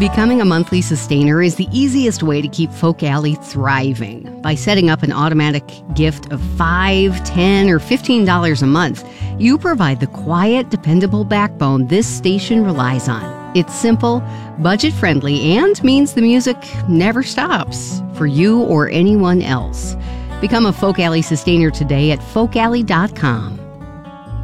Becoming a monthly sustainer is the easiest way to keep Folk Alley thriving. By setting up an automatic gift of $5, $10, or $15 a month, you provide the quiet, dependable backbone this station relies on. It's simple, budget-friendly, and means the music never stops for you or anyone else. Become a Folk Alley sustainer today at folkalley.com.